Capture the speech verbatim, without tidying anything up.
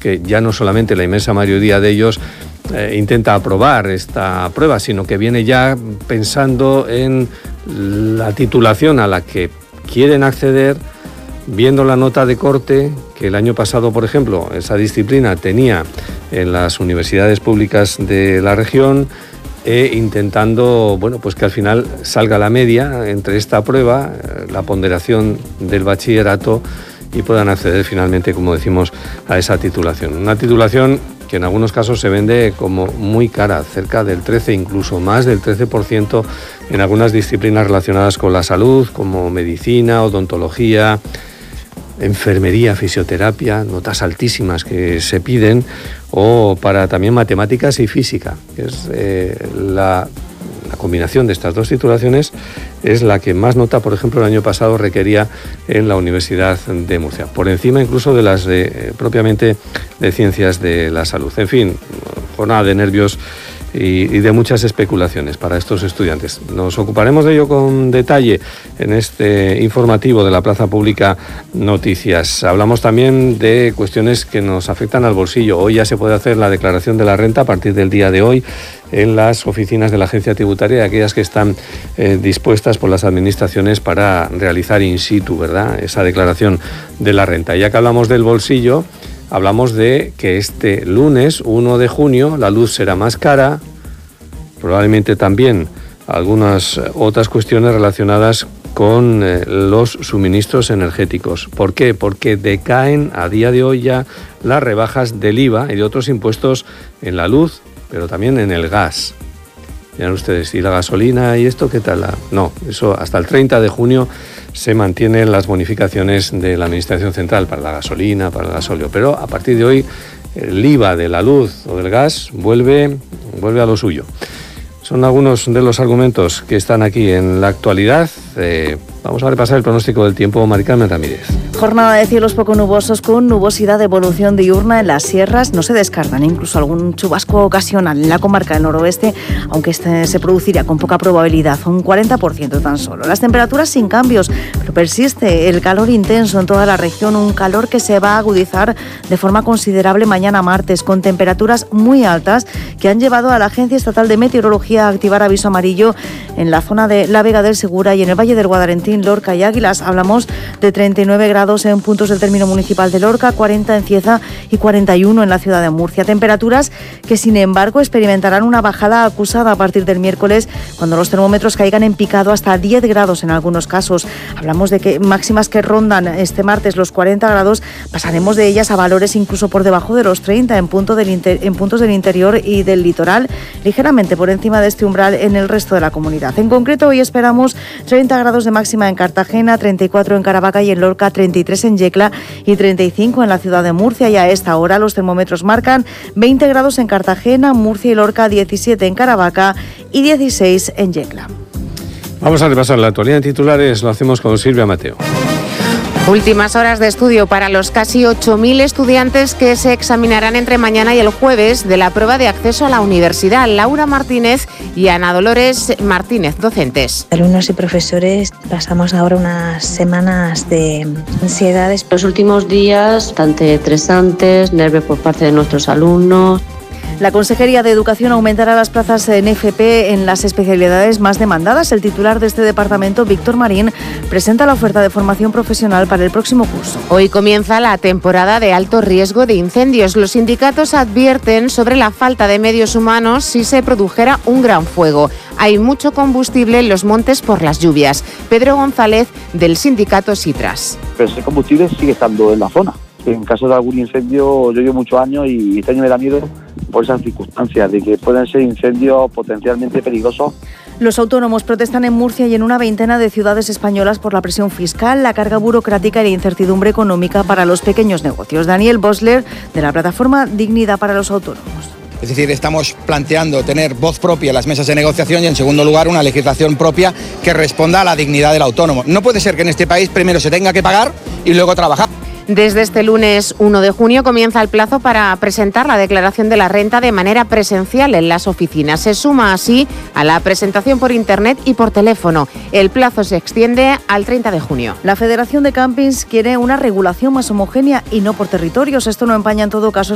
que ya no solamente la inmensa mayoría de ellos eh, intenta aprobar esta prueba, sino que viene ya pensando en la titulación a la que quieren acceder, viendo la nota de corte que el año pasado, por ejemplo, esa disciplina tenía en las universidades públicas de la región, e intentando, bueno, pues que al final salga la media entre esta prueba, la ponderación del bachillerato, y puedan acceder finalmente, como decimos, a esa titulación. Una titulación que en algunos casos se vende como muy cara, cerca del trece, incluso más del trece por ciento en algunas disciplinas relacionadas con la salud, como medicina, odontología, enfermería, fisioterapia, notas altísimas que se piden, o para también matemáticas y física, que es eh, la, la combinación de estas dos titulaciones es la que más nota, por ejemplo, el año pasado requería en la Universidad de Murcia, por encima incluso de las de, eh, propiamente de Ciencias de la Salud. En fin, jornada de nervios y, y de muchas especulaciones para estos estudiantes. Nos ocuparemos de ello con detalle en este informativo de la Plaza Pública Noticias. Hablamos también de cuestiones que nos afectan al bolsillo. Hoy ya se puede hacer la declaración de la renta a partir del día de hoy en las oficinas de la Agencia Tributaria y aquellas que están eh, dispuestas por las administraciones para realizar in situ, ¿verdad?, esa declaración de la renta. Ya que hablamos del bolsillo, hablamos de que este lunes uno de junio la luz será más cara, probablemente también algunas otras cuestiones relacionadas con eh, los suministros energéticos. ¿Por qué? Porque decaen a día de hoy ya las rebajas del I V A y de otros impuestos en la luz, pero también en el gas. Miren ustedes, ¿y la gasolina y esto qué tal? No, eso hasta el treinta de junio se mantienen las bonificaciones de la Administración Central para la gasolina, para el gasóleo, pero a partir de hoy el I V A de la luz o del gas vuelve, vuelve a lo suyo. Son algunos de los argumentos que están aquí en la actualidad. Eh, vamos a repasar el pronóstico del tiempo. Mari Carmen Ramírez. Jornada de cielos poco nubosos con nubosidad de evolución diurna en las sierras. No se descartan incluso algún chubasco ocasional en la comarca del noroeste, aunque este se produciría con poca probabilidad, un cuarenta por ciento tan solo. Las temperaturas sin cambios, pero persiste el calor intenso en toda la región, un calor que se va a agudizar de forma considerable mañana martes, con temperaturas muy altas que han llevado a la Agencia Estatal de Meteorología a activar aviso amarillo en la zona de la Vega del Segura y en el Valle del Guadalentín, Lorca y Águilas. Hablamos de treinta y nueve grados en puntos del término municipal de Lorca, cuarenta en Cieza y cuarenta y uno en la ciudad de Murcia. Temperaturas que, sin embargo, experimentarán una bajada acusada a partir del miércoles, cuando los termómetros caigan en picado hasta diez grados en algunos casos. Hablamos de que máximas que rondan este martes los cuarenta grados, pasaremos de ellas a valores incluso por debajo de los treinta en, punto del inter- en puntos del interior y del litoral, ligeramente por encima de este umbral en el resto de la comunidad. En concreto, hoy esperamos treinta grados de máxima en Cartagena, treinta y cuatro en Caravaca y en Lorca, treinta y tres en Yecla y treinta y cinco en la ciudad de Murcia, y a esta hora los termómetros marcan veinte grados en Cartagena, Murcia y Lorca, diecisiete en Caravaca y dieciséis en Yecla. Vamos a repasar la actualidad en titulares, lo hacemos con Silvia Mateo. Últimas horas de estudio para los casi ocho mil estudiantes que se examinarán entre mañana y el jueves de la prueba de acceso a la universidad. Laura Martínez y Ana Dolores Martínez, docentes. Alumnos y profesores pasamos ahora unas semanas de ansiedades. Los últimos días, bastante estresantes, nervios por parte de nuestros alumnos. La Consejería de Educación aumentará las plazas en F P en las especialidades más demandadas. El titular de este departamento, Víctor Marín, presenta la oferta de formación profesional para el próximo curso. Hoy comienza la temporada de alto riesgo de incendios. Los sindicatos advierten sobre la falta de medios humanos si se produjera un gran fuego. Hay mucho combustible en los montes por las lluvias. Pedro González, del sindicato Sitras. Pero ese combustible sigue estando en la zona. En caso de algún incendio, yo llevo muchos años y este año me da miedo por esas circunstancias de que pueden ser incendios potencialmente peligrosos. Los autónomos protestan en Murcia y en una veintena de ciudades españolas por la presión fiscal, la carga burocrática y la incertidumbre económica para los pequeños negocios. Daniel Bosler, de la plataforma Dignidad para los Autónomos. Es decir, estamos planteando tener voz propia en las mesas de negociación y, en segundo lugar, una legislación propia que responda a la dignidad del autónomo. No puede ser que en este país primero se tenga que pagar y luego trabajar. Desde este lunes uno de junio comienza el plazo para presentar la declaración de la renta de manera presencial en las oficinas. Se suma así a la presentación por internet y por teléfono. El plazo se extiende al treinta de junio. La Federación de Campings quiere una regulación más homogénea y no por territorios. Esto no empaña en todo caso